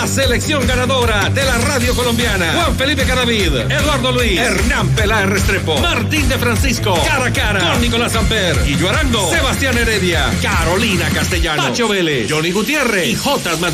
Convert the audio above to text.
La selección ganadora de la radio colombiana: Juan Felipe Cadavid, Eduardo Luis, Hernán Peláez Restrepo, Martín de Francisco, cara a cara con Nicolás Amper, Guillo Arango, Sebastián Heredia, Carolina Castellano, Pacho Vélez, Johnny Gutiérrez y Jotas